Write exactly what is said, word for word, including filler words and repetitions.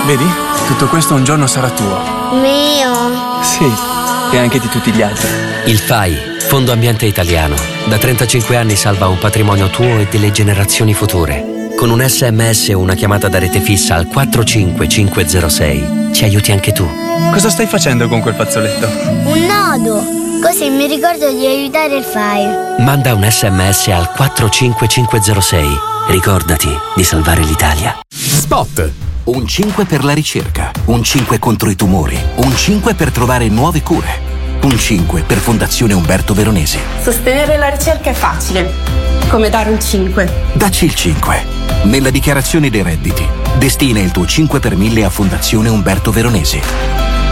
Vedi? Tutto questo un giorno sarà tuo. Mio? Sì, e anche di tutti gli altri. Il F A I, Fondo Ambiente Italiano, da trentacinque anni salva un patrimonio tuo e delle generazioni future. Con un S M S o una chiamata da rete fissa al quattro cinque cinque zero sei ci aiuti anche tu. Cosa stai facendo con quel fazzoletto? Un nodo, così mi ricordo di aiutare il F A I. Manda un S M S al quattro cinque cinque zero sei. Ricordati di salvare l'Italia. Spot. Un cinque per la ricerca, un cinque contro i tumori, un cinque per trovare nuove cure, un cinque per Fondazione Umberto Veronesi. Sostenere la ricerca è facile, come dare un cinque. Dacci il cinque. Nella dichiarazione dei redditi, destina il tuo cinque per mille a Fondazione Umberto Veronesi.